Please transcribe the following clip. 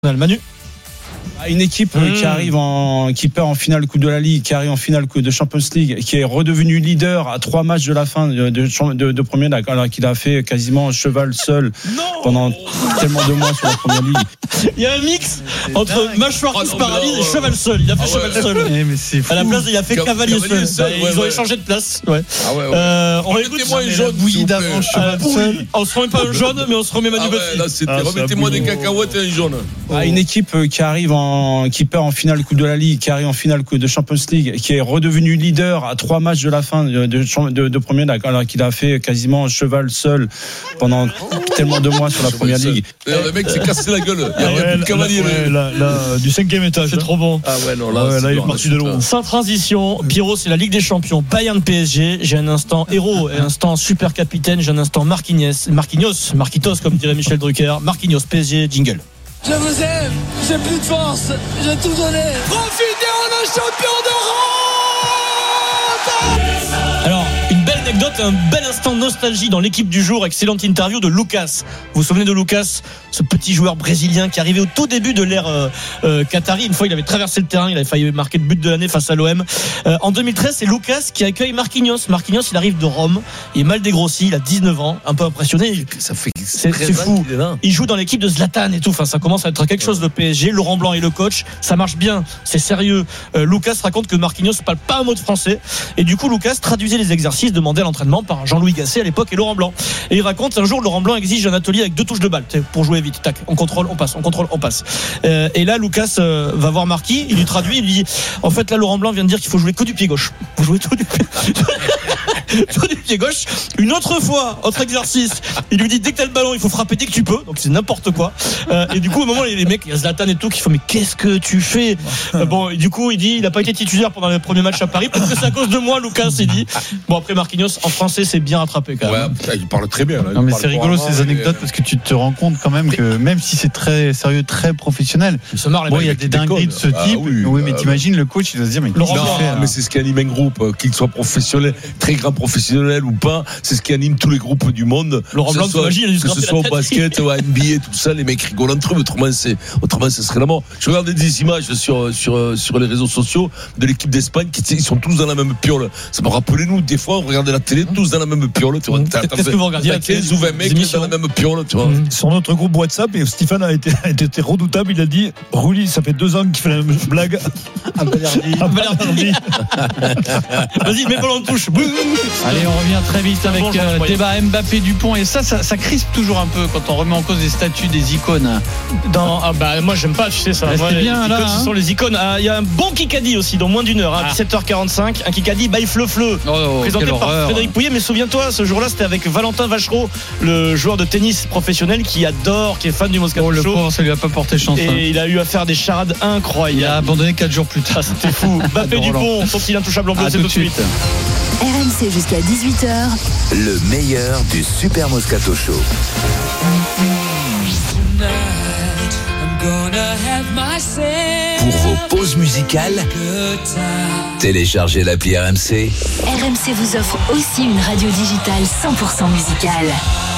Manu. Une équipe qui perd en finale Coupe de la Ligue, qui arrive en finale Coupe de Champions League, qui est redevenu leader à 3 matchs de la fin de première, alors qu'il a fait quasiment cheval seul pendant tellement de mois sur la première ligue. Il y a un mix entre mâchoire qui se paralyse et cheval seul. Il a fait cheval seul. Mais c'est fou. À la place, il a fait cavalier seul. Ils ont échangé de place. Ouais. On remettez-moi un jaune. Bouillie d'avant, cheval seul. On se remet pas un jaune, mais on se remet Manu Buffy. Là, c'était remettez-moi des cacahuètes et un jaune. Une équipe qui perd en finale Coupe de la Ligue, qui arrive en finale Coupe de Champions League, qui est redevenu leader à 3 matchs de la fin de première, alors qu'il a fait quasiment cheval seul pendant tellement de mois sur la première ligue. Le mec s'est cassé la gueule. Il y a plus de cavalier. Du 5e étage. C'est trop bon. Ah ouais, non, là il est parti de loin. Sans transition, Pierrot, c'est la Ligue des Champions. Bayern PSG. J'ai un instant héros et un instant super capitaine. J'ai un instant Marquinhos, comme dirait Michel Drucker. Marquinhos, PSG, jingle. Je vous aime, j'ai plus de force, j'ai tout donné. Profitez, on est champion d'Europe. Alors, une belle anecdote, un bel instant nostalgie dans l'équipe du jour. Excellente interview de Lucas. Vous vous souvenez de Lucas, ce petit joueur brésilien qui arrivait au tout début de l'ère qatari. Une fois, il avait traversé le terrain, il avait failli marquer le but de l'année face à l'OM. En 2013, c'est Lucas qui accueille Marquinhos. Marquinhos, il arrive de Rome, il est mal dégrossi, il a 19 ans, un peu impressionné. Ça fait c'est fou. Il joue dans l'équipe de Zlatan et tout. Enfin, ça commence à être quelque chose de PSG. Laurent Blanc est le coach. Ça marche bien. C'est sérieux. Lucas raconte que Marquinhos ne parle pas un mot de français. Et du coup, Lucas traduisait les exercices demandés à l'entraînement par Jean-Louis Gasset à l'époque et Laurent Blanc. Et il raconte un jour, Laurent Blanc exige un atelier avec 2 touches de balle pour jouer vite. Tac, on contrôle, on passe, on contrôle, on passe. Et là, Lucas va voir Marquis. Il lui traduit. Il lui dit en fait, là, Laurent Blanc vient de dire qu'il faut jouer que du pied gauche. Vous jouez tout du pied. Tout du pied gauche. Une autre fois, autre exercice, il lui dit dès que t'as le ballon, il faut frapper dès que tu peux. Donc c'est n'importe quoi. Et du coup, au moment où les mecs, il y a Zlatan et tout qui font mais qu'est-ce que tu fais? Bon, et du coup, il dit il a pas été titulaire pendant le premier match à Paris parce que c'est à cause de moi, Lucas. Il dit bon après Marquinhos en français c'est bien rattrapé quand même. Ouais, putain, il parle très bien. Là. Non mais c'est rigolo ces anecdotes parce que tu te rends compte quand même que même si c'est très sérieux, très professionnel, il y a des dingueries de ce type. Oui, mais t'imagines le coach, il doit se dire mais non, mais c'est ce qui anime un groupe, qu'il soit professionnel, très grand professionnel ou pas, c'est ce qui anime tous les groupes du monde. Laurent Blanc, que ce soit au basket, au NBA, tout ça, les mecs rigolent entre eux. Autrement, ça serait la mort. Je regardais des images sur les réseaux sociaux de l'équipe d'Espagne ils sont tous dans la même piole. Ça me rappelait nous des fois on regardait la télé tous dans la même piole. Tu vois, qu'est-ce que vous regardez? 15 ou 20 mecs dans la même piole. Tu vois. Sur notre groupe WhatsApp, et Stéphane a été redoutable. Il a dit Rouli, ça fait 2 ans qu'il fait la même blague. Vas-y, mets ballon de touche. Allez, on revient très vite avec débat Mbappé Dupont et ça crispe toujours un peu quand on remet en cause des statuts des icônes. Moi j'aime pas, tu sais ça. Moi, les bien, icônes, là, ce sont les icônes. Il y a un bon Kikadi aussi dans moins d'une heure, 17h45, un Kikadi by Fleu, présenté par Frédéric Pouillet. Mais souviens-toi, ce jour-là, c'était avec Valentin Vachereau, le joueur de tennis professionnel qui est fan du Moscato Show. Le pauvre, ça lui a pas porté chance. Et il a eu à faire des charades incroyables. Il a abandonné 4 jours plus tard. C'était fou. Mbappé Dupont, son petit intouchable en bleu, c'est tout de suite. RMC jusqu'à 18h. Le meilleur du Super Moscato Show. Pour vos pauses musicales, téléchargez l'appli RMC. RMC vous offre aussi une radio digitale 100% musicale.